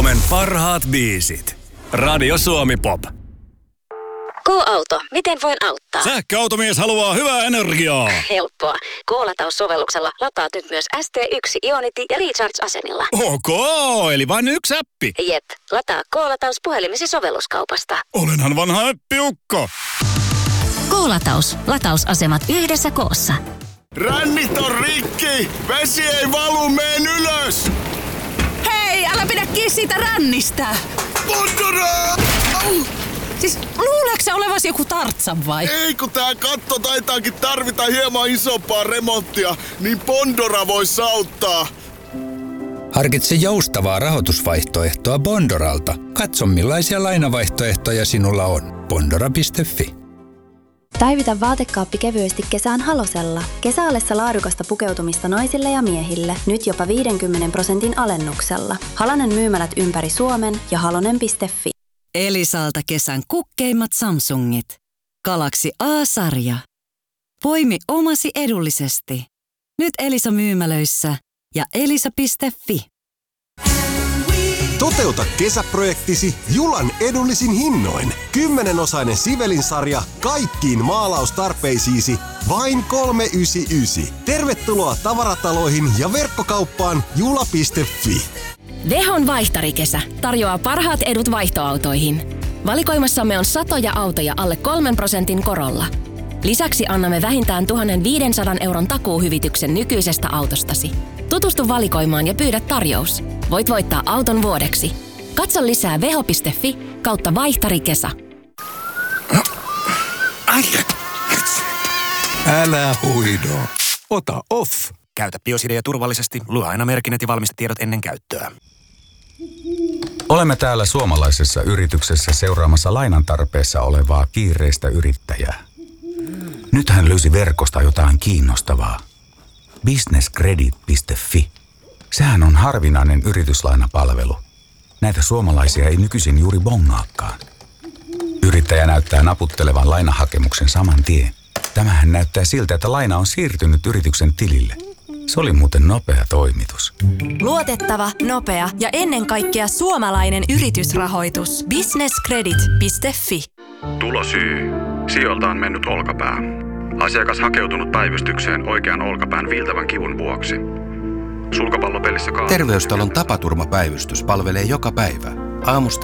Suomen parhaat biisit. Radio Suomi Pop. K-auto, miten voin auttaa? Sähköautomies haluaa hyvää energiaa. Helppoa. K-lataussovelluksella lataat nyt myös ST1, Ionity ja Recharge-asemilla. Ok, eli vain yksi appi. Jep, lataa K-lataus puhelimesi sovelluskaupasta. Olenhan vanha äppiukko. K-lataus. Latausasemat yhdessä koossa. Rännit on rikki! Vesi ei valu, meen ylös! Hei, älä pidä kiinni siitä rännistä! Montara! Siis luuleeko sä olevas joku Tartsan vai? Ei, kun tää katto taitaakin tarvita hieman isompaa remonttia, niin Bondora vois auttaa. Harkitse joustavaa rahoitusvaihtoehtoa Bondoralta. Katso millaisia lainavaihtoehtoja sinulla on. Bondora.fi. Päivitä vaatekaappi kevyesti kesään Halosella. Kesäallessa laadukasta pukeutumista naisille ja miehille. Nyt jopa 50% alennuksella. Halonen myymälät ympäri Suomen ja halonen.fi. Elisalta kesän kukkeimmat Samsungit. Galaxy A-sarja. Poimi omasi edullisesti. Nyt Elisa myymälöissä ja elisa.fi. Toteuta kesäprojektisi Julan edullisin hinnoin. 10-osainen Sivelin-sarja kaikkiin maalaustarpeisiisi vain 399. Tervetuloa tavarataloihin ja verkkokauppaan jula.fi. Vehon vaihtarikesä tarjoaa parhaat edut vaihtoautoihin. Valikoimassamme on satoja autoja alle 3% korolla. Lisäksi annamme vähintään 1 500 euron takuuhyvityksen nykyisestä autostasi. Tutustu valikoimaan ja pyydä tarjous. Voit voittaa auton vuodeksi. Katso lisää veho.fi/vaihtarikesä. Älä huido. Ota off. Käytä biosidejä turvallisesti. Lue aina merkinnät ja valmistetiedot ennen käyttöä. Olemme täällä suomalaisessa yrityksessä seuraamassa lainan tarpeessa olevaa kiireistä yrittäjää. Nyt hän löysi verkosta jotain kiinnostavaa. Businesscredit.fi. Sehän on harvinainen yrityslainapalvelu. Näitä suomalaisia ei nykyisin juuri bongaakaan. Yrittäjä näyttää naputtelevan lainahakemuksen saman tien. Tämähän näyttää siltä, että laina on siirtynyt yrityksen tilille. Se oli muuten nopea toimitus. Luotettava, nopea ja ennen kaikkea suomalainen yritysrahoitus. Businesscredit.fi. Tulosyy. Sijoilta on mennyt olkapää. Asiakas hakeutunut päivystykseen oikean olkapään viiltävän kivun vuoksi. Sulkapallopelissä Terveystalon tapaturmapäivystys palvelee joka päivä. Aamusta